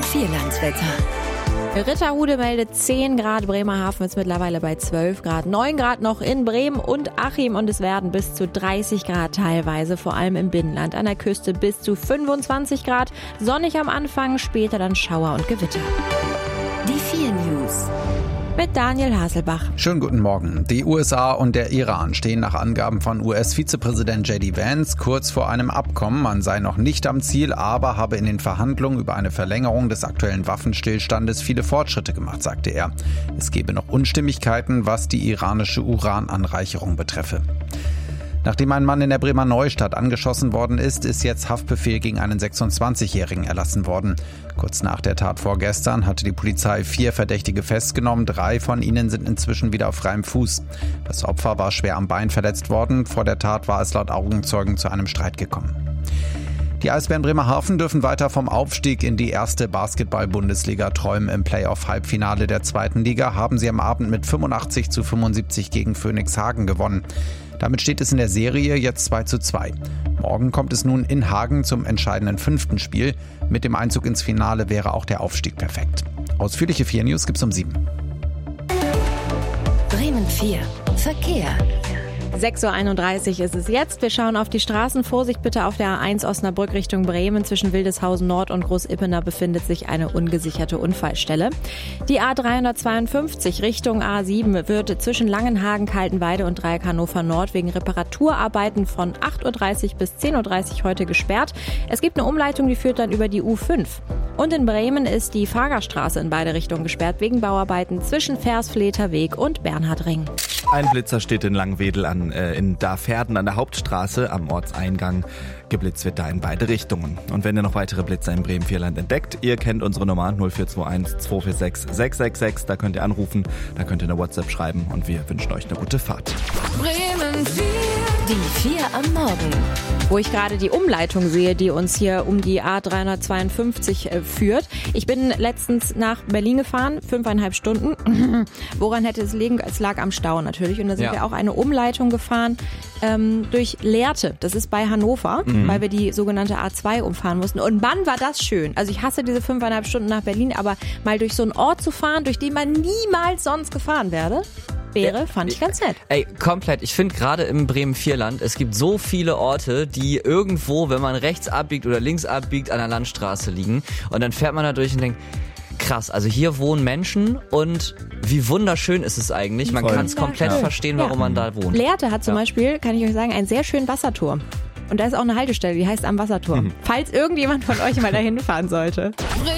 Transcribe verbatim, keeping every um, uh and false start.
Vierlandswetter. Ritterhude meldet zehn Grad, Bremerhaven ist mittlerweile bei zwölf Grad, neun Grad noch in Bremen und Achim und es werden bis zu dreißig Grad teilweise, vor allem im Binnenland, an der Küste bis zu fünfundzwanzig Grad, sonnig am Anfang, später dann Schauer und Gewitter. Die vier News. Mit Daniel Haselbach. Schönen guten Morgen. Die U S A und der Iran stehen nach Angaben von U S-Vizepräsident J D Vance kurz vor einem Abkommen. Man sei noch nicht am Ziel, aber habe in den Verhandlungen über eine Verlängerung des aktuellen Waffenstillstandes viele Fortschritte gemacht, sagte er. Es gebe noch Unstimmigkeiten, was die iranische Urananreicherung betreffe. Nachdem ein Mann in der Bremer Neustadt angeschossen worden ist, ist jetzt Haftbefehl gegen einen sechsundzwanzigjährigen erlassen worden. Kurz nach der Tat vorgestern hatte die Polizei vier Verdächtige festgenommen. Drei von ihnen sind inzwischen wieder auf freiem Fuß. Das Opfer war schwer am Bein verletzt worden. Vor der Tat war es laut Augenzeugen zu einem Streit gekommen. Die Eisbären Bremerhaven dürfen weiter vom Aufstieg in die erste Basketball-Bundesliga träumen. Im Playoff-Halbfinale der zweiten Liga haben sie am Abend mit fünfundachtzig zu fünfundsiebzig gegen Phönix Hagen gewonnen. Damit steht es in der Serie jetzt zwei zu zwei. Morgen kommt es nun in Hagen zum entscheidenden fünften Spiel. Mit dem Einzug ins Finale wäre auch der Aufstieg perfekt. Ausführliche vier News gibt's um sieben. Bremen vier. Verkehr. sechs Uhr einunddreißig ist es jetzt. Wir schauen auf die Straßen. Vorsicht bitte auf der A eins Osnabrück Richtung Bremen. Zwischen Wildeshausen Nord und Großippener befindet sich eine ungesicherte Unfallstelle. Die A dreihundertzweiundfünfzig Richtung A sieben wird zwischen Langenhagen, Kaltenweide und Dreieck Hannover Nord wegen Reparaturarbeiten von acht Uhr dreißig bis zehn Uhr dreißig heute gesperrt. Es gibt eine Umleitung, die führt dann über die U fünf. Und in Bremen ist die Fagerstraße in beide Richtungen gesperrt wegen Bauarbeiten zwischen Versfleter Weg und Bernhardring. Ein Blitzer steht in Langwedel an, äh, in Darferden an der Hauptstraße am Ortseingang. Geblitzt wird da in beide Richtungen. Und wenn ihr noch weitere Blitzer im Bremen-Vierland entdeckt, ihr kennt unsere Nummer null vier zwei eins zwei vier sechs sechs sechs sechs. Da könnt ihr anrufen, da könnt ihr eine WhatsApp schreiben und wir wünschen euch eine gute Fahrt. Bremen vier. Die vier am Morgen. Wo ich gerade die Umleitung sehe, die uns hier um die A dreihundertzweiundfünfzig äh, führt. Ich bin letztens nach Berlin gefahren, fünfeinhalb Stunden. Woran hätte es liegen? Es lag am Stau natürlich. Und da sind Ja. wir auch eine Umleitung gefahren ähm, durch Lehrte. Das ist bei Hannover, mhm. weil wir die sogenannte A zwei umfahren mussten. Und Mann, war das schön. Also ich hasse diese fünfeinhalb Stunden nach Berlin, aber mal durch so einen Ort zu fahren, durch den man niemals sonst gefahren werde, wäre, fand ich ganz nett. Ey, komplett. Ich finde gerade im Bremen-Vierland, es gibt so viele Orte, die irgendwo, wenn man rechts abbiegt oder links abbiegt, an der Landstraße liegen. Und dann fährt man da durch und denkt, krass, also hier wohnen Menschen und wie wunderschön ist es eigentlich. Man kann es komplett Ja. verstehen, warum Ja. man da wohnt. Lehrte hat zum Ja. Beispiel, kann ich euch sagen, einen sehr schönen Wasserturm. Und da ist auch eine Haltestelle, die heißt Am Wasserturm. Mhm. Falls irgendjemand von euch mal dahin fahren sollte. Bremen